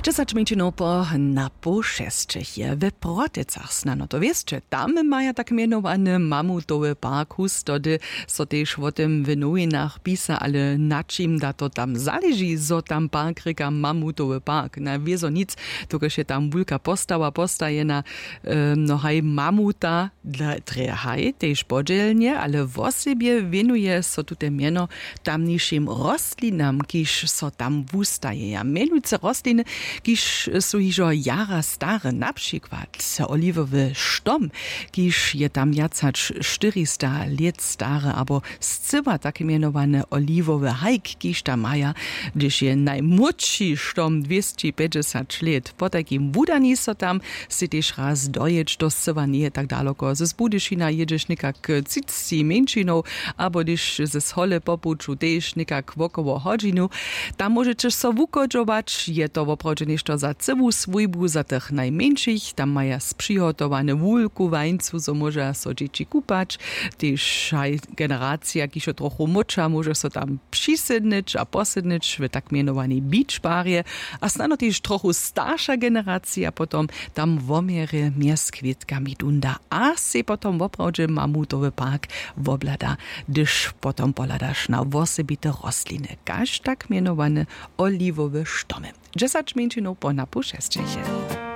10 minut po na Pošestčechie w Protycach znano. To wiesz, że tam mają tak mianowany mamutowy parkus, dody so też o tym w nowinach pisa, ale na czym da to tam zależy, so tam park ryka mamutowy park. Na wieso nic, tylko się tam wulka postaje na no haj mamuta dla trehaj, też podzielnie, ale w osobie winuje so tutaj miano tamniejszym rostlinam, kiż so tam wustaje. Ja mianujce rostliny, kiż są hižo jara stare, na przykład oliwowy sztom, kiż je tam jacać 400 lat stare, abo scywa takie mianowane oliwowy hajk, kiż tam maja, gdyż je najmłodszy sztom 250 lat. Po takim wudani so tam si też raz dojeć do scywa nie tak daleko. Z Budyszina jedziesz nikak cicci męczyną, abo gdyż z hole popuczu też nikak wokoło hodzinu. Tam możecie so wukodżować, je to woprawdzie ništo za cywú svojbu za tych najmniejszych, tam maja sprzygotowane wulku wańcu, so może so dzieci kupać, też generacja, kiszo trochu mocza, może so tam przysydnić a posydnić w tak mianowanej beach barie, a snano też trochu starsza generacja potom tam womiery z kwiatkami dunda, a se potom woprawdzie mamutowy park woblada, gdyż potom poladasz na wosebite rosliny, każ tak mianowane oliwowe sztomy. 10 minut po na Pošestčechie.